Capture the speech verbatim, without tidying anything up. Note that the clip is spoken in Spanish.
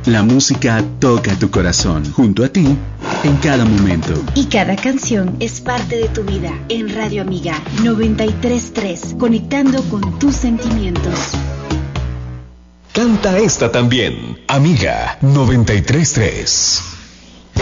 La música toca tu corazón, junto a ti, en cada momento. Y cada canción es parte de tu vida. En Radio Amiga noventa y tres punto tres, conectando con tus sentimientos. Canta esta también, Amiga noventa y tres punto tres.